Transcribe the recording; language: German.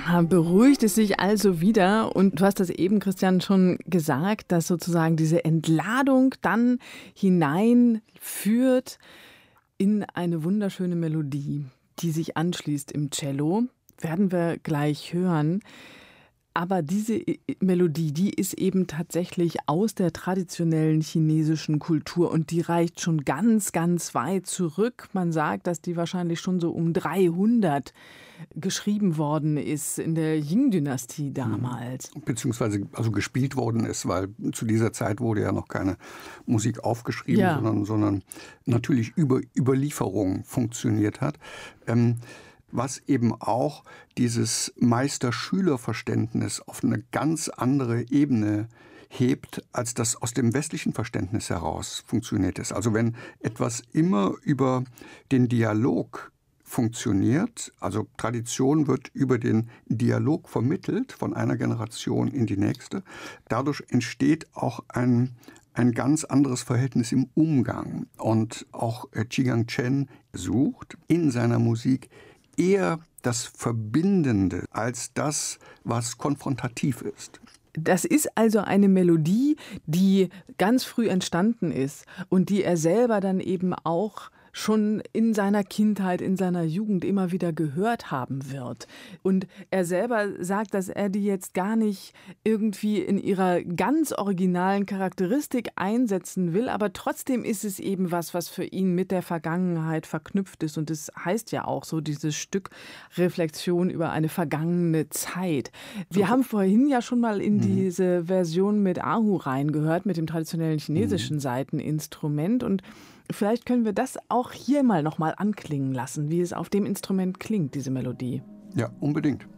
Beruhigt es sich also wieder. Und du hast das eben, Christian, schon gesagt, dass sozusagen diese Entladung dann hineinführt in eine wunderschöne Melodie, die sich anschließt im Cello. Werden wir gleich hören. Aber diese Melodie, die ist eben tatsächlich aus der traditionellen chinesischen Kultur und die reicht schon ganz, ganz weit zurück. Man sagt, dass die wahrscheinlich schon so um 300 geschrieben worden ist in der Ying-Dynastie damals. Beziehungsweise also gespielt worden ist, weil zu dieser Zeit wurde ja noch keine Musik aufgeschrieben, sondern natürlich über Überlieferung funktioniert hat. Was eben auch dieses Meister-Schüler-Verständnis auf eine ganz andere Ebene hebt, als das aus dem westlichen Verständnis heraus funktioniert ist. Also wenn etwas immer über den Dialog funktioniert, also Tradition wird über den Dialog vermittelt von einer Generation in die nächste, dadurch entsteht auch ein ganz anderes Verhältnis im Umgang. Und auch Zhigang Chen sucht in seiner Musik eher das Verbindende als das, was konfrontativ ist. Das ist also eine Melodie, die ganz früh entstanden ist und die er selber dann eben auch schon in seiner Kindheit, in seiner Jugend immer wieder gehört haben wird. Und er selber sagt, dass er die jetzt gar nicht irgendwie in ihrer ganz originalen Charakteristik einsetzen will, aber trotzdem ist es eben was für ihn mit der Vergangenheit verknüpft ist. Und das heißt ja auch so, dieses Stück Reflexion über eine vergangene Zeit. Wir haben vorhin ja schon mal in diese Version mit Erhu reingehört, mit dem traditionellen chinesischen Saiteninstrument, und vielleicht können wir das auch hier mal nochmal anklingen lassen, wie es auf dem Instrument klingt, diese Melodie. Ja, unbedingt.